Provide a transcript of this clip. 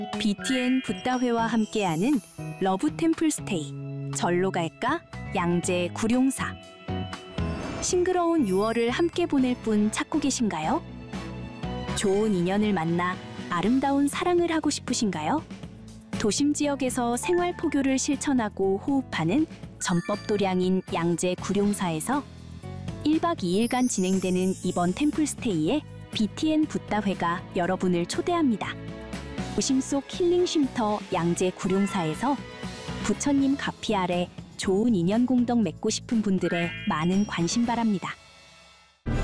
BTN 붓다회와 함께하는 러브 템플 스테이. 절로 갈까? 양재 구룡사. 싱그러운 6월을 함께 보낼 분 찾고 계신가요? 좋은 인연을 만나 아름다운 사랑을 하고 싶으신가요? 도심 지역에서 생활 포교를 실천하고 호흡하는 전법 도량인 양재 구룡사에서 1박 2일간 진행되는 이번 템플스테이에 BTN 붓다회가 여러분을 초대합니다. 도심 속 힐링 쉼터 양재 구룡사에서 부처님 가피 아래 좋은 인연 공덕 맺고 싶은 분들의 많은 관심 바랍니다.